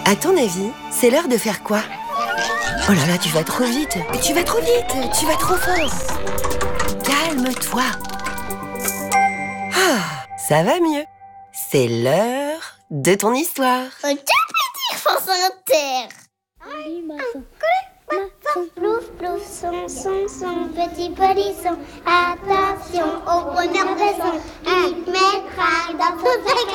À ton avis, c'est l'heure de faire quoi? Oh là là, tu vas trop vite. Tu vas trop vite. Tu vas trop fort. Calme-toi. Ah, ça va mieux. C'est l'heure de ton histoire. Un petit France Inter. Plouf, plouf, son, petit polisson. Attention au bonheur de son. Il mettra dans son sac